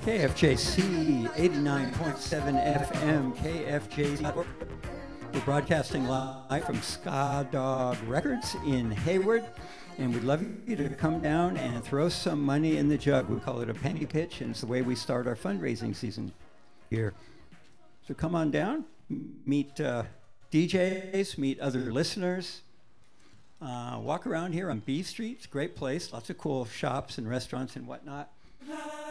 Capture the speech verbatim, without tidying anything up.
K F J C eighty-nine point seven F M, K F J C. We're broadcasting live from Ska Dog Records in Hayward, and we'd love you to come down and throw some money in the jug. We call it a penny pitch, and it's the way we start our fundraising season here. So come on down, meet uh, D Js, meet other listeners. Uh, walk around here on B Street. It's a great place, lots of cool shops and restaurants and whatnot.